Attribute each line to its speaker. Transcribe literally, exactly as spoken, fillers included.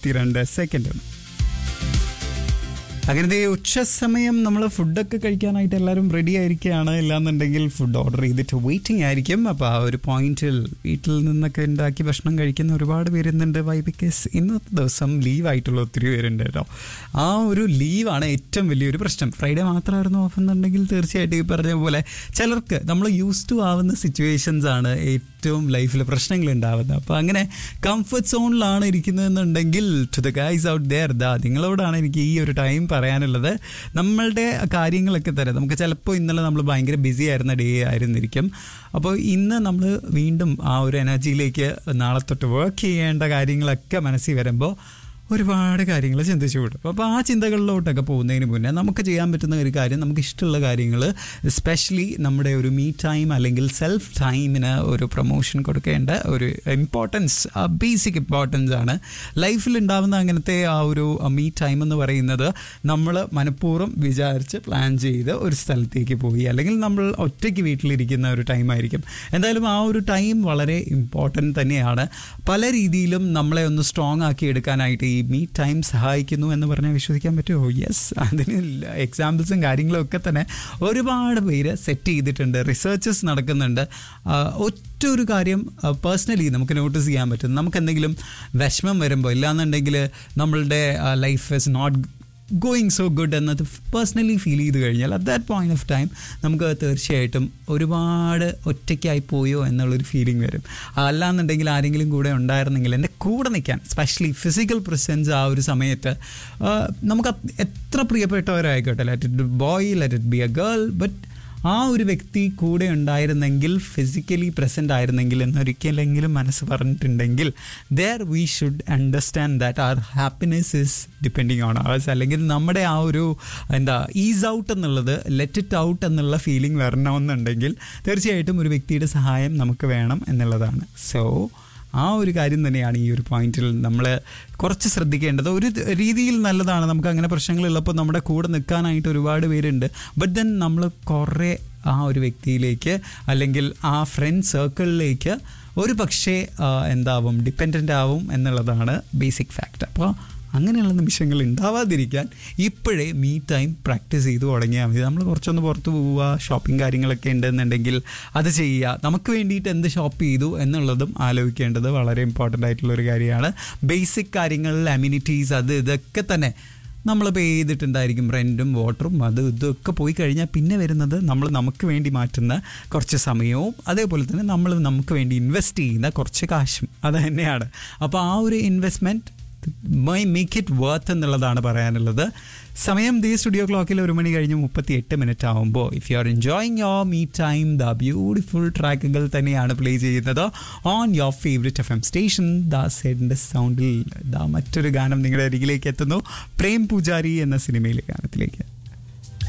Speaker 1: രണ്ട് സെക്കൻഡ്. അങ്ങനത്തെ ഉച്ച സമയം നമ്മൾ ഫുഡൊക്കെ കഴിക്കാനായിട്ട് എല്ലാവരും റെഡി ആയിരിക്കുകയാണ്. ഇല്ലാന്നുണ്ടെങ്കിൽ ഫുഡ് ഓർഡർ ചെയ്തിട്ട് വെയിറ്റിംഗ് ആയിരിക്കും. അപ്പോൾ ആ ഒരു പോയിന്റിൽ വീട്ടിൽ നിന്നൊക്കെ ഉണ്ടാക്കി ഭക്ഷണം കഴിക്കുന്ന ഒരുപാട് പേരുന്നുണ്ട്. വൈ ബിക്കോസ് ഇന്നത്തെ ദിവസം ലീവായിട്ടുള്ള ഒത്തിരി പേരുണ്ട് കേട്ടോ. ആ ഒരു ലീവാണ് ഏറ്റവും വലിയൊരു പ്രശ്നം. ഫ്രൈഡേ മാത്രമായിരുന്നു ഓഫ് എന്നുണ്ടെങ്കിൽ തീർച്ചയായിട്ടും ഈ പറഞ്ഞ പോലെ ചിലർക്ക് നമ്മൾ യൂസ് ടു ആവുന്ന സിറ്റുവേഷൻസ് ആണ് ഏറ്റവും ലൈഫിൽ പ്രശ്നങ്ങൾ ഉണ്ടാവുന്നത്. അപ്പോൾ അങ്ങനെ comfort സോണിലാണ് ഇരിക്കുന്നതെന്നുണ്ടെങ്കിൽ to the guys out there, ദാ നിങ്ങളോടാണ് എനിക്ക് ഈ ഒരു ടൈം പറയാനുള്ളത്. നമ്മളുടെ കാര്യങ്ങളൊക്കെ തരാം. നമുക്ക് ചിലപ്പോൾ ഇന്നലെ നമ്മൾ ഭയങ്കര ബിസി ആയിരുന്ന ഡേ ആയിരുന്നിരിക്കും. അപ്പോൾ ഇന്ന് നമ്മൾ വീണ്ടും ആ ഒരു എനർജിയിലേക്ക് നാളെ തൊട്ട് വർക്ക് ചെയ്യേണ്ട കാര്യങ്ങളൊക്കെ മനസ്സിൽ വരുമ്പോൾ ഒരുപാട് കാര്യങ്ങൾ ചിന്തിച്ചു വിടും. അപ്പോൾ ആ ചിന്തകളിലോട്ടൊക്കെ പോകുന്നതിന് മുന്നേ നമുക്ക് ചെയ്യാൻ പറ്റുന്ന ഒരു കാര്യം, നമുക്ക് ഇഷ്ടമുള്ള കാര്യങ്ങൾ, എസ്പെഷ്യലി നമ്മുടെ ഒരു മീ ടൈം അല്ലെങ്കിൽ സെൽഫ് ടൈമിന് ഒരു പ്രൊമോഷൻ കൊടുക്കേണ്ട ഒരു ഇമ്പോർട്ടൻസ്, ബേസിക് ഇമ്പോർട്ടൻസ് ആണ് ലൈഫിൽ ഉണ്ടാകുന്ന. അങ്ങനത്തെ ആ ഒരു മീ ടൈം എന്ന് പറയുന്നത് നമ്മൾ മനഃപൂർവ്വം വിചാരിച്ച് പ്ലാൻ ചെയ്ത് ഒരു സ്ഥലത്തേക്ക് പോയി അല്ലെങ്കിൽ നമ്മൾ ഒറ്റയ്ക്ക് വീട്ടിലിരിക്കുന്ന ഒരു ടൈമായിരിക്കും. എന്തായാലും ആ ഒരു ടൈം വളരെ ഇമ്പോർട്ടൻ്റ് തന്നെയാണ്. പല രീതിയിലും നമ്മളെ ഒന്ന് സ്ട്രോങ് ആക്കി എടുക്കാനായിട്ട് ഈ മീ ടൈം സഹായിക്കുന്നു എന്ന് പറഞ്ഞാൽ വിശ്വസിക്കാൻ പറ്റുമോ? യെസ്, അതിന് എക്സാമ്പിൾസും കാര്യങ്ങളും ഒക്കെ തന്നെ ഒരുപാട് പേര് സെറ്റ് ചെയ്തിട്ടുണ്ട്. റിസർച്ചസ് നടക്കുന്നുണ്ട്. ഒറ്റ ഒരു കാര്യം പേഴ്സണലി നമുക്ക് നോട്ടീസ് ചെയ്യാൻ പറ്റും. നമുക്ക് എന്തെങ്കിലും വിഷമം വരുമ്പോൾ, ഇല്ലാന്നുണ്ടെങ്കിൽ നമ്മളുടെ life is not going so good എന്നത് പേഴ്സണലി ഫീൽ ചെയ്ത് കഴിഞ്ഞാൽ at that point of time നമുക്ക് തീർച്ചയായിട്ടും ഒരുപാട് ഒറ്റയ്ക്കായി പോയോ എന്നുള്ളൊരു ഫീലിംഗ് വരും. അല്ലാന്നുണ്ടെങ്കിൽ ആരെങ്കിലും കൂടെ ഉണ്ടായിരുന്നെങ്കിൽ എൻ്റെ കൂടെ നിൽക്കാൻ, സ്പെഷ്യലി ഫിസിക്കൽ പ്രസൻസ് ആ ഒരു സമയത്ത് നമുക്ക് എത്ര പ്രിയപ്പെട്ടവരായിക്കോട്ടെ, let it boy, let it be A girl, but ആ ഒരു വ്യക്തി കൂടെ ഉണ്ടായിരുന്നെങ്കിൽ, ഫിസിക്കലി പ്രസൻ്റ് ആയിരുന്നെങ്കിൽ എന്നൊരിക്കലെങ്കിലും മനസ്സ് പറഞ്ഞിട്ടുണ്ടെങ്കിൽ there we should understand that our happiness is depending on hours. അല്ലെങ്കിൽ നമ്മുടെ ആ ഒരു എന്താ ഈസ് ഔട്ട് എന്നുള്ളത്, ലെറ്റ് ഇറ്റ് ഔട്ട് എന്നുള്ള ഫീലിംഗ് വരണമെന്നുണ്ടെങ്കിൽ തീർച്ചയായിട്ടും ഒരു വ്യക്തിയുടെ സഹായം നമുക്ക് വേണം എന്നുള്ളതാണ്. സോ ആ ഒരു കാര്യം തന്നെയാണ് ഈ ഒരു പോയിന്റിൽ നമ്മൾ കുറച്ച് ശ്രദ്ധിക്കേണ്ടത്. ഒരു രീതിയിൽ നല്ലതാണ്, നമുക്ക് അങ്ങനെ പ്രശ്നങ്ങളുള്ളപ്പോൾ നമ്മുടെ കൂടെ നിൽക്കാനായിട്ട് ഒരുപാട് പേരുണ്ട്. ബട്ട് ദെൻ നമ്മൾ കുറേ ആ ഒരു വ്യക്തിയിലേക്ക് അല്ലെങ്കിൽ ആ ഫ്രണ്ട് സർക്കിളിലേക്ക് ഒരു പക്ഷേ എന്താവും, ഡിപ്പെൻഡൻ്റ് ആവും എന്നുള്ളതാണ് ബേസിക് ഫാക്ട്. അപ്പോൾ അങ്ങനെയുള്ള നിമിഷങ്ങൾ ഉണ്ടാവാതിരിക്കാൻ ഇപ്പോഴേ മീ ടൈം പ്രാക്ടീസ് ചെയ്ത് തുടങ്ങിയാൽ മതി. നമ്മൾ കുറച്ചൊന്ന് പുറത്ത് പോവുക, ഷോപ്പിംഗ് കാര്യങ്ങളൊക്കെ ഉണ്ടെന്നുണ്ടെങ്കിൽ അത് ചെയ്യുക. നമുക്ക് വേണ്ടിയിട്ട് എന്ത് ഷോപ്പ് ചെയ്തു എന്നുള്ളതും ആലോചിക്കേണ്ടത് വളരെ ഇമ്പോർട്ടൻ്റ് ആയിട്ടുള്ളൊരു കാര്യമാണ്. ബേസിക് കാര്യങ്ങളിൽ അമ്യൂണിറ്റീസ് അത് ഇതൊക്കെ തന്നെ നമ്മൾ പേ ചെയ്തിട്ടുണ്ടായിരിക്കും. റെൻറ്റും വാട്ടറും അത് ഇതൊക്കെ പോയി കഴിഞ്ഞാൽ പിന്നെ വരുന്നത് നമ്മൾ നമുക്ക് വേണ്ടി മാറ്റുന്ന കുറച്ച് സമയവും അതേപോലെ തന്നെ നമ്മൾ നമുക്ക് വേണ്ടി ഇൻവെസ്റ്റ് ചെയ്യുന്ന കുറച്ച് കാശും അത് തന്നെയാണ്. അപ്പോൾ ആ ഒരു investment my make it worth എന്നുള്ളതാണ് പറയാനുള്ളത്. സമയം ദി സ്റ്റുഡിയോ ക്ലോക്കിൽ ഒരു മണി കഴിഞ്ഞ് മുപ്പത്തി എട്ട് മിനിറ്റ് ആകുമ്പോൾ if you are enjoying your me time, the beautiful ട്രാക്കുകൾ തന്നെയാണ് പ്ലേ ചെയ്യുന്നത് on your favourite F M station the സെഡിൻ്റെ സൗണ്ടിൽ. ദാ മറ്റൊരു ഗാനം നിങ്ങളുടെ അരികിലേക്ക് എത്തുന്നു, പ്രേം പൂജാരി എന്ന സിനിമയിലെ ഗാനത്തിലേക്ക്.